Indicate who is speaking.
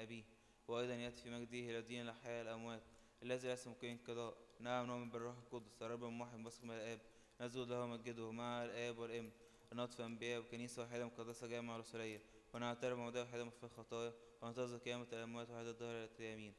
Speaker 1: أبيه، وأيضا يأتي في مجده ليدين الأحياء الأموات، الذي ليس ممكن انقضاء. نعم نؤمن بالروح القدس رب واحد بثق من الآب، نسجد له ومجده مع الآب والابن، ونطفئ أنبياء وكنيسة واحدة مقدسة جامعة رسولية، ونعترف بموضوع واحدة مغفرة الخطايا، وننتظر قيامة الأموات وحياة الدهر الآتية. آمين.